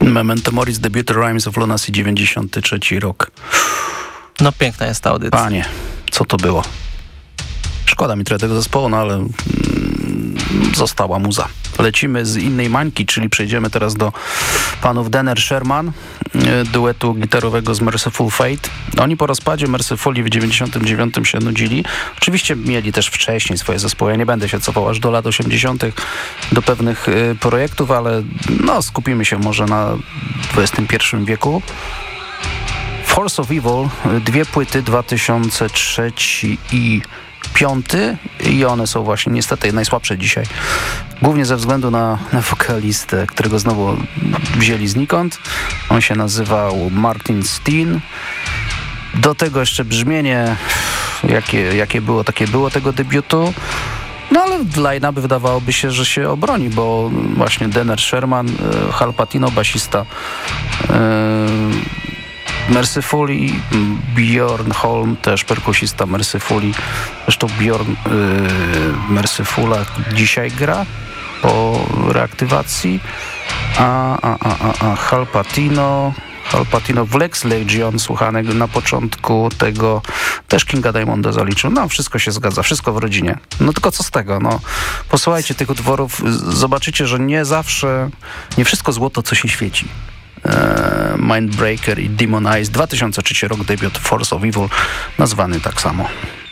Memento Mori z debiutu Rhymes of Lunacy, 93 rok. No piękna jest ta audycja. Panie, co to było? Szkoda mi trochę tego zespołu, no ale została muza. Lecimy z innej mańki, czyli przejdziemy teraz do panów Denner Sherman, duetu gitarowego z Mercyful Fate. Oni po rozpadzie Mercyfuli w 99 się nudzili. Oczywiście mieli też wcześniej swoje zespoły. Ja nie będę się cofał aż do lat 80. do pewnych projektów, ale no, skupimy się może na XXI wieku. Force of Evil, 2 płyty, 2003 i 5 i one są właśnie niestety najsłabsze dzisiaj. Głównie ze względu na wokalistę, którego znowu wzięli znikąd. On się nazywał Martin Steen. Do tego jeszcze brzmienie, jakie było, takie było tego debiutu. No ale line-up wydawałoby się, że się obroni, bo właśnie Denner Sherman, Hal Patino, basista Mercyfuli, Bjorn Holm, też perkusista Mercyfuli. Zresztą Bjorn Mercyfula dzisiaj gra po reaktywacji, a Hal Patino w Lex Legion, słuchany na początku tego, też Kinga Diamonda zaliczył. No, wszystko się zgadza, wszystko w rodzinie. No tylko co z tego, no. Posłuchajcie tych utworów, zobaczycie, że nie zawsze, nie wszystko złoto, co się świeci. Mindbreaker i Demon Eyes, 2003 rok, debiut Force of Evil, nazwany tak samo.